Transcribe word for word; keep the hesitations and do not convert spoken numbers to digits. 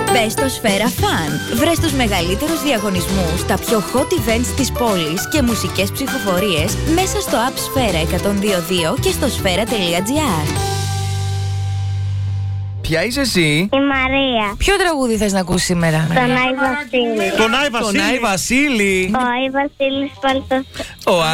Μπες στο Σφαίρα Fun. Βρες τους μεγαλύτερους διαγωνισμούς, τα πιο hot events της πόλης και μουσικές ψηφοφορίες μέσα στο app Σφαίρα εκατόν δύο δύο και στο σφαίρα τελεία τζι άρ. Ποια είσαι εσύ? Η Μαρία. Ποιο τραγούδι θες να ακούσεις σήμερα? Τον Άι Βασίλη. Τον Άι Βασίλη. Τον Άι Βασίλη. Ο Άι Βασίλης Παλτός. Ο